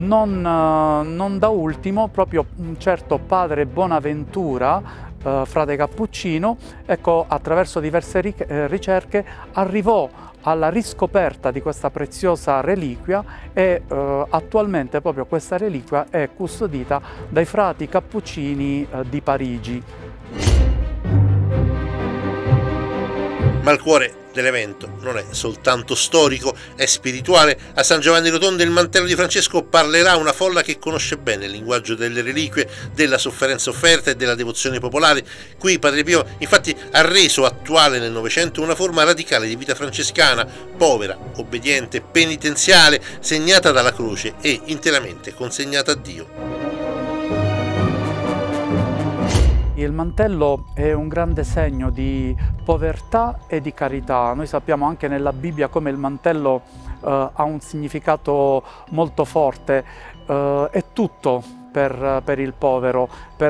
Non da ultimo, proprio un certo padre Bonaventura, frate cappuccino, ecco, attraverso diverse ricerche arrivò alla riscoperta di questa preziosa reliquia e attualmente proprio questa reliquia è custodita dai frati cappuccini di Parigi. Ma il cuore dell'evento non è soltanto storico, è spirituale. A San Giovanni Rotondo il mantello di Francesco parlerà una folla che conosce bene il linguaggio delle reliquie, della sofferenza offerta e della devozione popolare. Qui Padre Pio infatti ha reso attuale nel Novecento una forma radicale di vita francescana, povera, obbediente, penitenziale, segnata dalla croce e interamente consegnata a Dio. Il mantello è un grande segno di povertà e di carità. Noi sappiamo anche nella Bibbia come il mantello ha un significato molto forte, è tutto per il povero,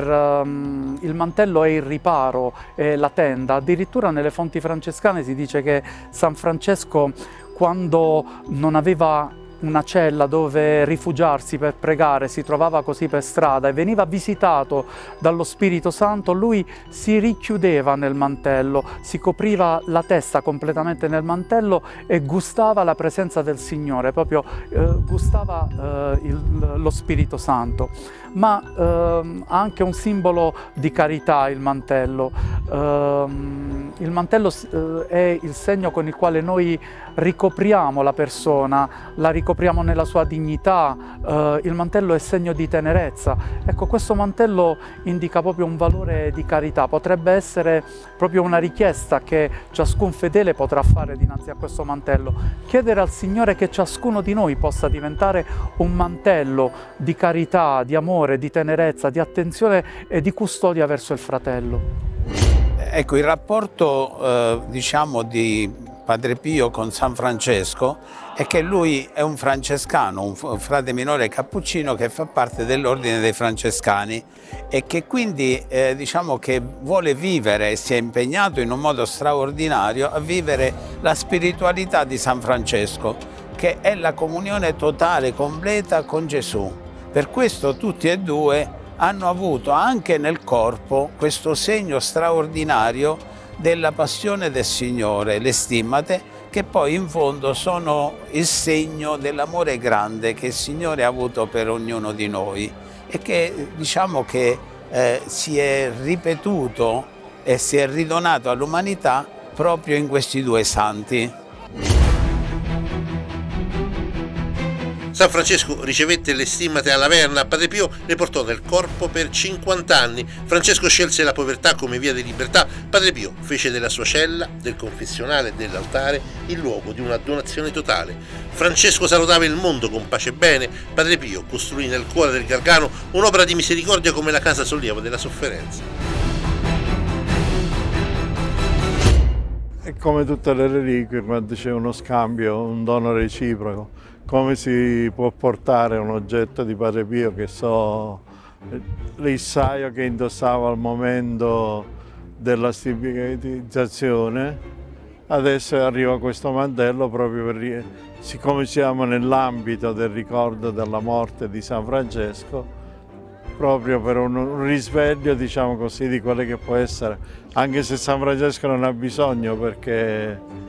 il mantello è il riparo, è la tenda. Addirittura nelle fonti francescane si dice che San Francesco, quando non aveva una cella dove rifugiarsi per pregare, si trovava così per strada e veniva visitato dallo Spirito Santo, lui si richiudeva nel mantello, si copriva la testa completamente nel mantello e gustava la presenza del Signore, proprio gustava lo Spirito Santo. Ma ha anche un simbolo di carità il mantello. Il mantello è il segno con il quale noi ricopriamo la persona, la ricopriamo nella sua dignità, il mantello è segno di tenerezza. Ecco, questo mantello indica proprio un valore di carità, potrebbe essere proprio una richiesta che ciascun fedele potrà fare dinanzi a questo mantello, chiedere al Signore che ciascuno di noi possa diventare un mantello di carità, di amore, di tenerezza, di attenzione e di custodia verso il fratello. Ecco, il rapporto diciamo di Padre Pio con San Francesco è che lui è un francescano, un frate minore cappuccino che fa parte dell'ordine dei francescani e che quindi diciamo che vuole vivere e si è impegnato in un modo straordinario a vivere la spiritualità di San Francesco, che è la comunione totale, completa con Gesù. Per questo tutti e due hanno avuto anche nel corpo questo segno straordinario della passione del Signore, le stimmate, che poi in fondo sono il segno dell'amore grande che il Signore ha avuto per ognuno di noi e che diciamo che si è ripetuto e si è ridonato all'umanità proprio in questi due santi. San Francesco ricevette le stimmate alla Verna, Padre Pio le portò nel corpo per 50 anni. Francesco scelse la povertà come via di libertà, Padre Pio fece della sua cella, del confessionale e dell'altare il luogo di una donazione totale. Francesco salutava il mondo con pace e bene, Padre Pio costruì nel cuore del Gargano un'opera di misericordia come la Casa Sollievo della Sofferenza. E come tutte le reliquie, quando c'è uno scambio, un dono reciproco, come si può portare un oggetto di Padre Pio, che so, il saio che indossava al momento della stigmatizzazione, adesso arriva questo mantello proprio per, siccome siamo nell'ambito del ricordo della morte di San Francesco, proprio per un risveglio, diciamo così, di quello che può essere, anche se San Francesco non ha bisogno, perché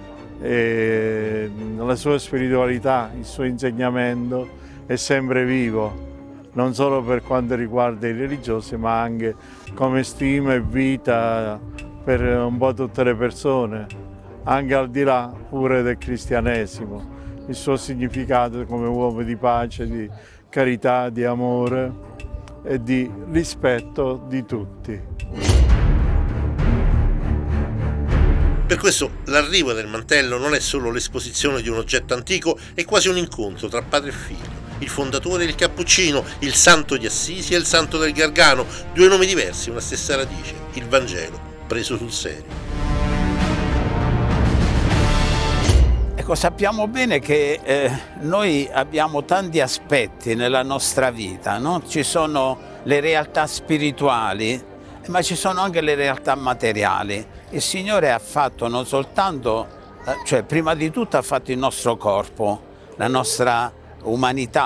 la sua spiritualità, il suo insegnamento è sempre vivo, non solo per quanto riguarda i religiosi, ma anche come stima e vita per un po' tutte le persone, anche al di là pure del cristianesimo. Il suo significato come uomo di pace, di carità, di amore e di rispetto di tutti. Per questo l'arrivo del mantello non è solo l'esposizione di un oggetto antico, è quasi un incontro tra padre e figlio, il fondatore e il cappuccino, il santo di Assisi e il santo del Gargano, due nomi diversi, una stessa radice, il Vangelo preso sul serio. Ecco, sappiamo bene che noi abbiamo tanti aspetti nella nostra vita, no? Ci sono le realtà spirituali, ma ci sono anche le realtà materiali. Il Signore ha fatto non soltanto, cioè prima di tutto ha fatto il nostro corpo, la nostra umanità,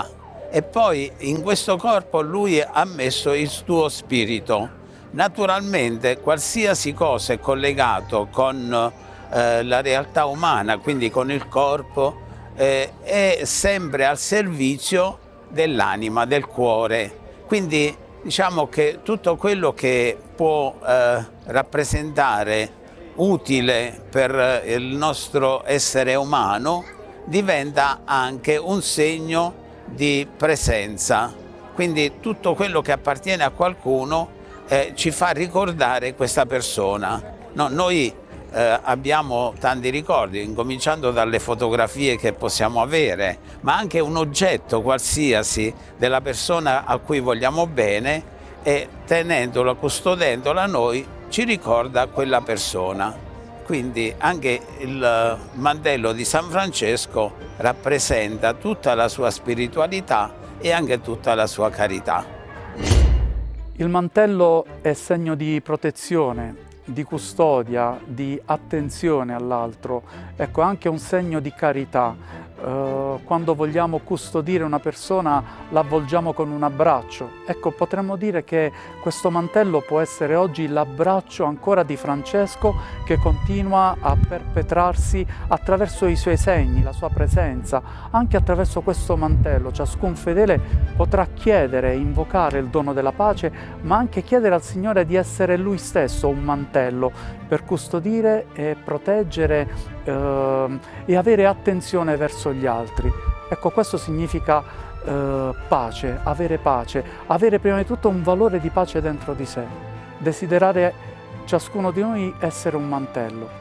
e poi in questo corpo lui ha messo il suo spirito. Naturalmente qualsiasi cosa è collegato con la realtà umana, quindi con il corpo, è sempre al servizio dell'anima, del cuore. Quindi diciamo che tutto quello che può rappresentare utile per il nostro essere umano diventa anche un segno di presenza. Quindi tutto quello che appartiene a qualcuno ci fa ricordare questa persona. No, noi abbiamo tanti ricordi, incominciando dalle fotografie che possiamo avere, ma anche un oggetto qualsiasi della persona a cui vogliamo bene, e tenendola, custodendola noi, ci ricorda quella persona. Quindi anche il mantello di San Francesco rappresenta tutta la sua spiritualità e anche tutta la sua carità. Il mantello è segno di protezione, di custodia, di attenzione all'altro, ecco, anche un segno di carità. Quando vogliamo custodire una persona la avvolgiamo con un abbraccio. Ecco, potremmo dire che questo mantello può essere oggi l'abbraccio ancora di Francesco, che continua a perpetrarsi attraverso i suoi segni, la sua presenza. Anche attraverso questo mantello ciascun fedele potrà chiedere, invocare il dono della pace, ma anche chiedere al Signore di essere Lui stesso un mantello per custodire e proteggere e avere attenzione verso gli altri. Ecco, questo significa pace, avere prima di tutto un valore di pace dentro di sé, desiderare ciascuno di noi essere un mantello.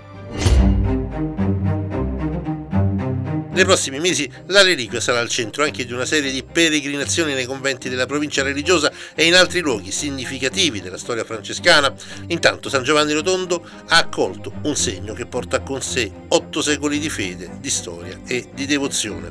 Nei prossimi mesi la reliquia sarà al centro anche di una serie di peregrinazioni nei conventi della provincia religiosa e in altri luoghi significativi della storia francescana. Intanto San Giovanni Rotondo ha accolto un segno che porta con sé 8 secoli di fede, di storia e di devozione.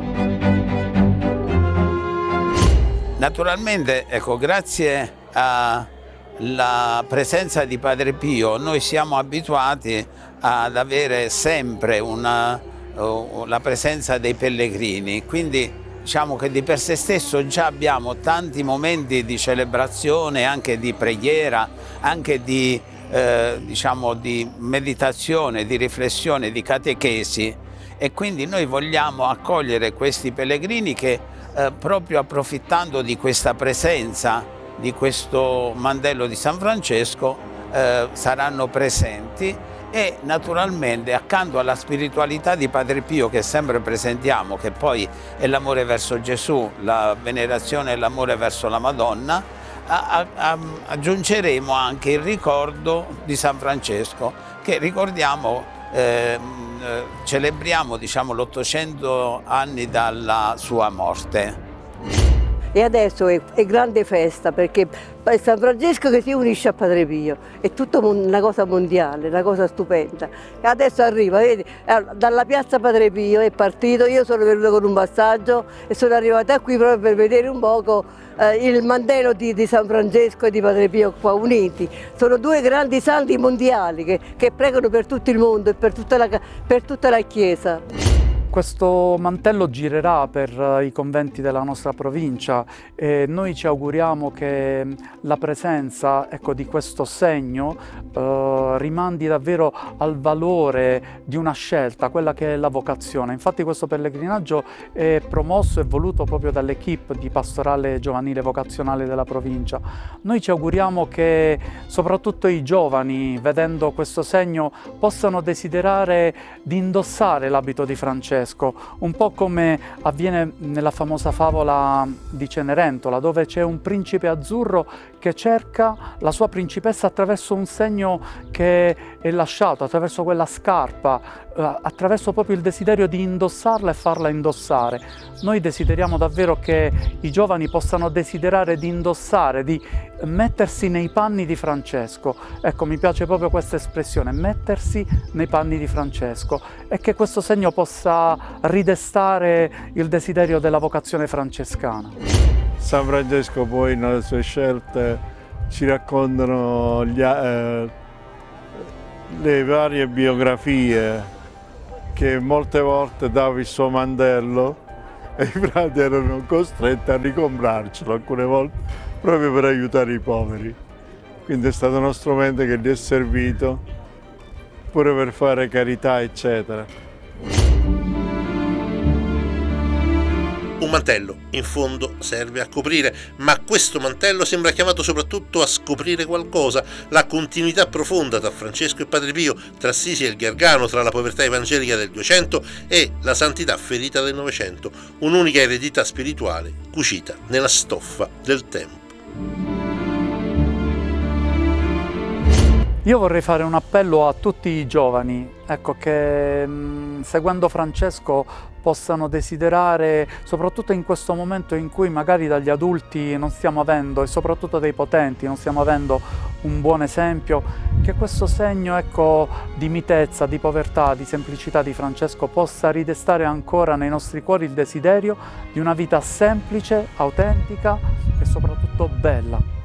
Naturalmente, ecco, grazie alla presenza di Padre Pio, noi siamo abituati ad avere sempre la presenza dei pellegrini, quindi diciamo che di per sé stesso già abbiamo tanti momenti di celebrazione, anche di preghiera, anche di meditazione, di riflessione, di catechesi, e quindi noi vogliamo accogliere questi pellegrini che proprio approfittando di questa presenza, di questo mantello di San Francesco, saranno presenti. E naturalmente accanto alla spiritualità di Padre Pio che sempre presentiamo, che poi è l'amore verso Gesù, la venerazione e l'amore verso la Madonna, aggiungeremo anche il ricordo di San Francesco, che ricordiamo, celebriamo l'800 anni dalla sua morte. E adesso è grande festa, perché San Francesco che si unisce a Padre Pio, è tutta una cosa mondiale, una cosa stupenda. E adesso arriva, vedi, dalla piazza Padre Pio è partito, io sono venuta con un passaggio e sono arrivata qui proprio per vedere un poco il mantello di San Francesco e di Padre Pio qua uniti. Sono 2 grandi santi mondiali che pregano per tutto il mondo e per tutta la Chiesa. Questo mantello girerà per i conventi della nostra provincia e noi ci auguriamo che la presenza, ecco, di questo segno rimandi davvero al valore di una scelta, quella che è la vocazione. Infatti questo pellegrinaggio è promosso e voluto proprio dall'equipe di pastorale giovanile vocazionale della provincia. Noi ci auguriamo che soprattutto i giovani, vedendo questo segno, possano desiderare di indossare l'abito di Francesco, un po' come avviene nella famosa favola di Cenerentola, dove c'è un principe azzurro che cerca la sua principessa attraverso un segno che è lasciato, attraverso quella scarpa, attraverso proprio il desiderio di indossarla e farla indossare. Noi desideriamo davvero che i giovani possano desiderare di indossare, di mettersi nei panni di Francesco. Ecco, mi piace proprio questa espressione, mettersi nei panni di Francesco, e che questo segno possa ridestare il desiderio della vocazione francescana. San Francesco poi nelle sue scelte ci raccontano le varie biografie, che molte volte dava il suo mantello e i frati erano costretti a ricomprarcelo alcune volte proprio per aiutare i poveri. Quindi è stato uno strumento che gli è servito pure per fare carità, eccetera. Un mantello, in fondo, serve a coprire, ma questo mantello sembra chiamato soprattutto a scoprire qualcosa, la continuità profonda tra Francesco e Padre Pio, tra Assisi e il Gargano, tra la povertà evangelica del 200 e la santità ferita del 900, un'unica eredità spirituale cucita nella stoffa del tempo. Io vorrei fare un appello a tutti i giovani, ecco, che seguendo Francesco possano desiderare, soprattutto in questo momento in cui magari dagli adulti non stiamo avendo, e soprattutto dai potenti, non stiamo avendo un buon esempio, che questo segno, ecco, di mitezza, di povertà, di semplicità di Francesco possa ridestare ancora nei nostri cuori il desiderio di una vita semplice, autentica e soprattutto bella.